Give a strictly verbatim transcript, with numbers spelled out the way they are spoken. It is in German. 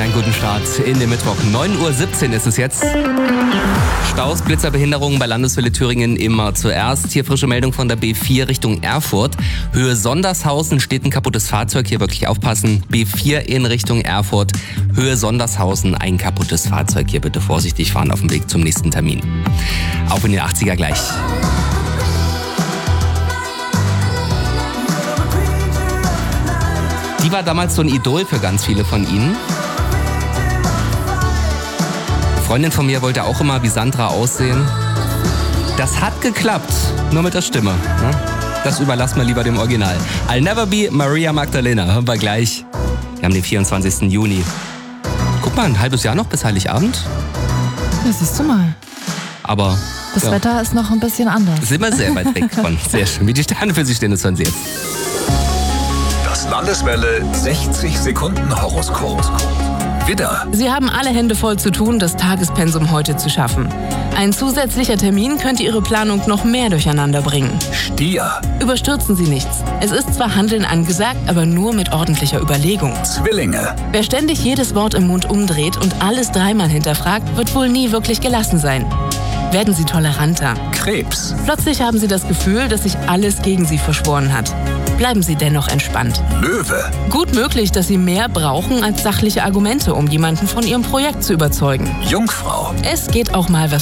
einen guten Start in den Mittwoch. neun Uhr siebzehn ist es jetzt. Staus, Blitzerbehinderungen bei Landeswelle Thüringen immer zuerst. Hier frische Meldung von der B vier Richtung Erfurt. Höhe Sondershausen steht ein kaputtes Fahrzeug. Hier wirklich aufpassen. B vier in Richtung Erfurt. Höhe Sondershausen, ein kaputtes Fahrzeug. Hier bitte vorsichtig fahren auf dem Weg zum nächsten Termin. Auf in den achtziger gleich. Die war damals so ein Idol für ganz viele von ihnen. Eine Freundin von mir wollte auch immer wie Sandra aussehen. Das hat geklappt, nur mit der Stimme. Ne? Das überlassen wir lieber dem Original. I'll never be Maria Magdalena. Hören wir gleich. Wir haben den vierundzwanzigsten Juni. Guck mal, ein halbes Jahr noch bis Heiligabend. Das siehst du mal. Aber das ja. Wetter ist noch ein bisschen anders. Sind wir sehr weit weg von. Sehr schön. Wie die Sterne für Sie stehen, das hören Sie jetzt. Das Landeswelle sechzig Sekunden Horoskop. Widder. Sie haben alle Hände voll zu tun, das Tagespensum heute zu schaffen. Ein zusätzlicher Termin könnte Ihre Planung noch mehr durcheinander bringen. Stier. Überstürzen Sie nichts. Es ist zwar Handeln angesagt, aber nur mit ordentlicher Überlegung. Zwillinge. Wer ständig jedes Wort im Mund umdreht und alles dreimal hinterfragt, wird wohl nie wirklich gelassen sein. Werden Sie toleranter. Krebs. Plötzlich haben Sie das Gefühl, dass sich alles gegen Sie verschworen hat. Bleiben Sie dennoch entspannt. Löwe. Gut möglich, dass Sie mehr brauchen als sachliche Argumente, um jemanden von Ihrem Projekt zu überzeugen. Jungfrau. Es geht auch mal was